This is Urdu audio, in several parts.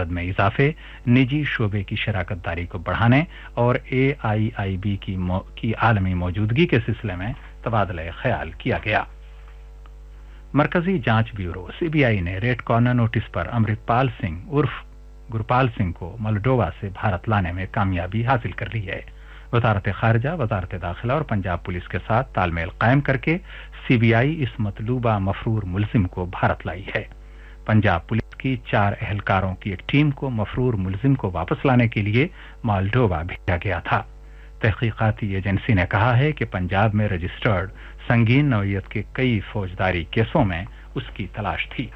عدد میں اضافے، نجی شعبے کی شراکت داری کو بڑھانے اور AIIB کی عالمی موجودگی کے سلسلے میں تبادلہ خیال کیا گیا۔ مرکزی جانچ بیورو CBI نے ریڈ کارنر نوٹس پر امرتپال سنگھ عرف گرپال سنگھ کو مولڈووا سے بھارت لانے میں کامیابی حاصل کر لی ہے۔ وزارت خارجہ، وزارت داخلہ اور پنجاب پولیس کے ساتھ تال میل قائم کر کے CBI اس مطلوبہ مفرور ملزم کو بھارت لائی ہے۔ پنجاب پولیس کی 4 اہلکاروں کی ایک ٹیم کو مفرور ملزم کو واپس لانے کے لیے مولڈووا بھیجا گیا تھا۔ تحقیقاتی ایجنسی نے کہا ہے کہ پنجاب میں رجسٹرڈ سنگین نوعیت کے کئی فوجداری کیسوں میں اس کی تلاش تھی۔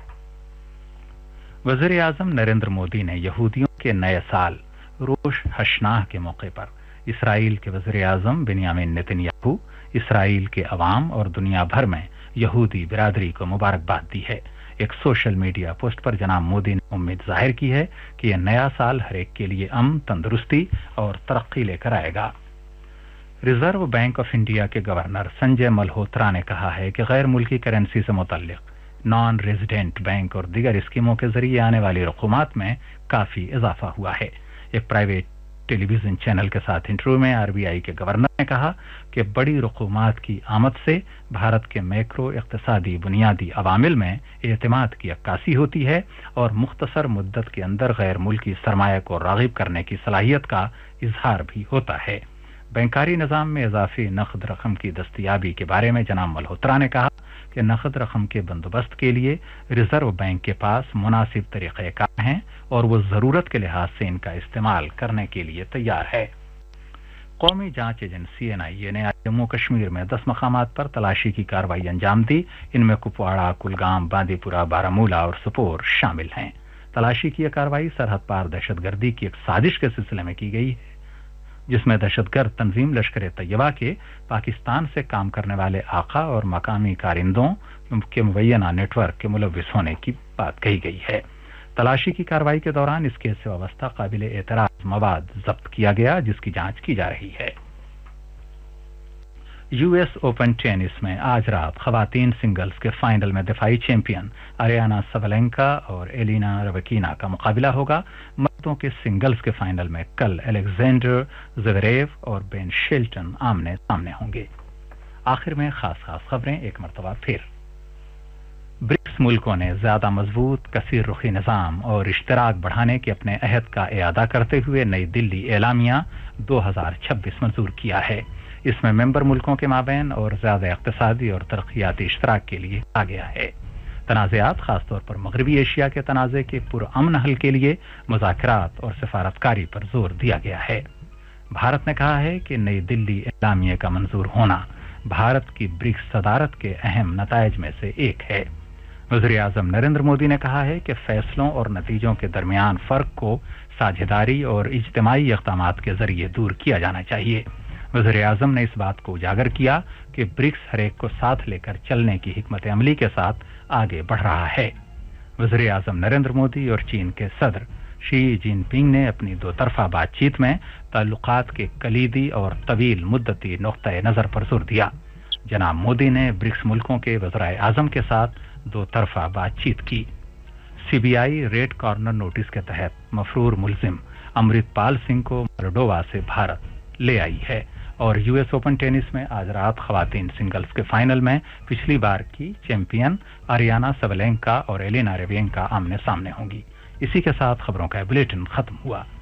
وزیر اعظم نریندر مودی نے یہودیوں کے نئے سال روش ہشناہ کے موقع پر اسرائیل کے وزیر اعظم بنیامین نتن یاہو، اسرائیل کے عوام اور دنیا بھر میں یہودی برادری کو مبارکباد دی ہے۔ ایک سوشل میڈیا پوسٹ پر جناب مودی نے امید ظاہر کی ہے کہ یہ نیا سال ہر ایک کے لیے امن، تندرستی اور ترقی لے کر آئے گا۔ ریزرو بینک آف انڈیا کے گورنر سنجے ملہوترا نے کہا ہے کہ غیر ملکی کرنسی سے متعلق نان ریزیڈنٹ بینک اور دیگر اسکیموں کے ذریعے آنے والی رقومات میں کافی اضافہ ہوا ہے۔ ایک پرائیویٹ ٹیلی ویژن چینل کے ساتھ انٹرویو میں RBI کے گورنر نے کہا کہ بڑی رقومات کی آمد سے بھارت کے میکرو اقتصادی بنیادی عوامل میں اعتماد کی عکاسی ہوتی ہے اور مختصر مدت کے اندر غیر ملکی سرمایہ کو راغب کرنے کی صلاحیت کا اظہار بھی ہوتا ہے۔ بینکاری نظام میں اضافی نقد رقم کی دستیابی کے بارے میں جناب ملہوترا نے کہا کہ نقد رقم کے بندوبست کے لیے ریزرو بینک کے پاس مناسب طریقہ کار ہیں اور وہ ضرورت کے لحاظ سے ان کا استعمال کرنے کے لیے تیار ہے۔ قومی جانچ ایجنسی NIA نے آج جموں کشمیر میں 10 مقامات پر تلاشی کی کارروائی انجام دی۔ ان میں کپواڑہ، کلگام، باندی پورہ، بارامولہ اور سپور شامل ہیں۔ تلاشی کی یہ کارروائی سرحد پار دہشت گردی کی ایک سازش کے سلسلے میں کی گئی ہے، جس میں دہشت گرد تنظیم لشکر طیبہ کے پاکستان سے کام کرنے والے آقا اور مقامی کارندوں کے مبینہ نیٹ ورک کے ملوث ہونے کی بات کہی گئی ہے۔ تلاشی کی کارروائی کے دوران اس کیس سے وابستہ قابل اعتراض مواد ضبط کیا گیا، جس کی جانچ کی جا رہی ہے۔ US اوپن ٹینس میں آج رات خواتین سنگلز کے فائنل میں دفاعی چیمپئن اریانا سبلینکا اور ایلینا رویکینا کا مقابلہ ہوگا۔ مردوں کے سنگلز کے فائنل میں کل الیگزینڈر زویریو اور بین شیلٹن آمنے سامنے ہوں گے۔ آخر میں خاص خبریں ایک مرتبہ پھر۔ برکس ملکوں نے زیادہ مضبوط کثیر رخی نظام اور اشتراک بڑھانے کے اپنے عہد کا اعادہ کرتے ہوئے نئی دلی اعلامیہ 2026 منظور کیا ہے۔ اس میں ممبر ملکوں کے مابین اور زیادہ اقتصادی اور ترقیاتی اشتراک کے لیے کہا گیا ہے۔ تنازعات، خاص طور پر مغربی ایشیا کے تنازع کے پرامن حل کے لیے مذاکرات اور سفارتکاری پر زور دیا گیا ہے۔ بھارت نے کہا ہے کہ نئی دلی اعلامیہ کا منظور ہونا بھارت کی برکس صدارت کے اہم نتائج میں سے ایک ہے۔ وزیر اعظم نریندر مودی نے کہا ہے کہ فیصلوں اور نتیجوں کے درمیان فرق کو ساجھیداری اور اجتماعی اقدامات کے ذریعے دور کیا جانا چاہیے۔ وزیر اعظم نے اس بات کو اجاگر کیا کہ برکس ہر ایک کو ساتھ لے کر چلنے کی حکمت عملی کے ساتھ آگے بڑھ رہا ہے۔ وزیر اعظم نریندر مودی اور چین کے صدر شی جن پنگ نے اپنی دو طرفہ بات چیت میں تعلقات کے کلیدی اور طویل مدتی نقطۂ نظر پر زور دیا۔ جناب مودی نے برکس ملکوں کے وزرائے اعظم کے ساتھ دو طرفہ بات چیت کی۔ CBI ریڈ کارنر نوٹس کے تحت مفرور ملزم امرتپال سنگھ کو مولڈووا سے بھارت لے آئی ہے اور US اوپن ٹینس میں آج رات خواتین سنگلز کے فائنل میں پچھلی بار کی چیمپئن اریانا سبلینکا اور ایلینا رویکینا آمنے سامنے ہوں گی۔ اسی کے ساتھ خبروں کا بلیٹن ختم ہوا۔